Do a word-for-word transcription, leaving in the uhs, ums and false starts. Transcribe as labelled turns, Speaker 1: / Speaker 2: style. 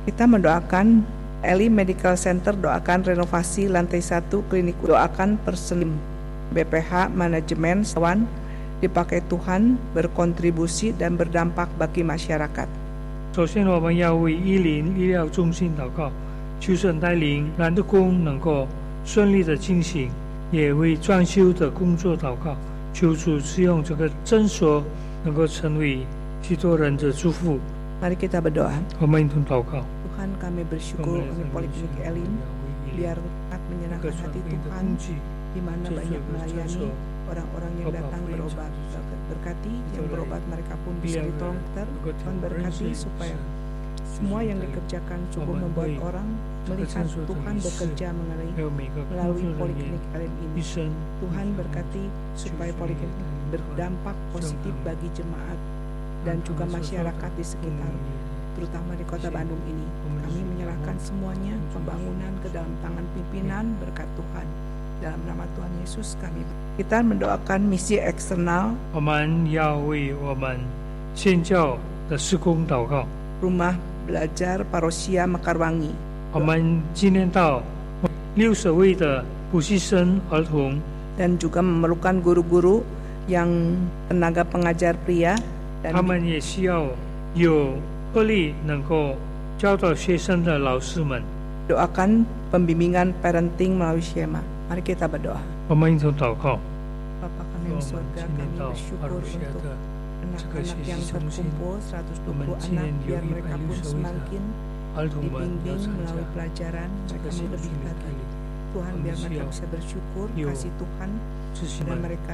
Speaker 1: Kita mendoakan Eli Medical Center, doakan renovasi lantai satu klinik, doakan personil B P H manajemen Sawan dipakai Tuhan berkontribusi dan berdampak bagi masyarakat.
Speaker 2: 首先，我们要为一零医疗中心祷告，求神带领蓝的工能够顺利的进行，也为装修的工作祷告，求主使用这个诊所能够成为许多人的祝福。
Speaker 1: Mari kita berdoa.
Speaker 2: 我们一同祷告。
Speaker 1: Tuhan, kami bersyukur untuk Poliklinik Elim, biar dapat menyenangkan hati Tuhan, di mana banyak melayani orang-orang yang datang berobat. Berkati yang berobat, mereka pun bisa ditolong dokter. Tuhan berkati supaya semua yang dikerjakan cukup membuat orang melihat Tuhan bekerja mengenai melalui Poliklinik Elim ini. Tuhan berkati supaya Poliklinik berdampak positif bagi jemaat dan juga masyarakat di sekitar, terutama di kota Bandung ini. Kami menyerahkan semuanya pembangunan ke dalam tangan pimpinan berkat Tuhan. Dalam nama Tuhan Yesus kami. Kita mendoakan misi eksternal.
Speaker 2: 我们要为我们宣教的事工祷告。
Speaker 1: Rumah belajar Parosia Mekarwangi.
Speaker 2: 我们纪念到六十位的补习生儿童，
Speaker 1: dan juga memerlukan guru-guru yang tenaga pengajar pria.
Speaker 2: 他们也需要有合力能够教导学生的老师们。
Speaker 1: Doakan pembimbingan parenting melalui Shema. Mari kita berdoa.
Speaker 2: 我们一同祷告。
Speaker 1: Bapa kami di surga, kami bersyukur untuk anak-anak yang terkumpul seratus dua puluh anak, biar mereka pun semakin dibimbing melalui pelajaran, mereka lebih lagi. Tuhan, biar mereka bisa bersyukur, kasih Tuhan, dan mereka